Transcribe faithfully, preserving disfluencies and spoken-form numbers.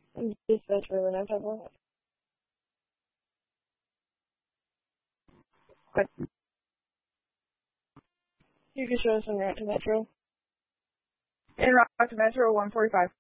Is that really not that long? But you can show us in Route to Metro. In Route to Metro, one forty-five.